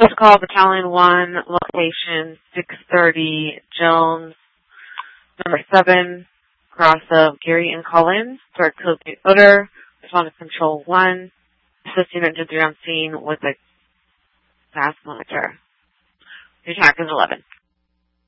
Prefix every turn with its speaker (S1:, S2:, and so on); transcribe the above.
S1: First call, Battalion 1, location 630 Jones, number 7, cross of Geary and Collins, third code odor, respond to control 1, assist unit to 3 on scene with a gas monitor. The attack is 11.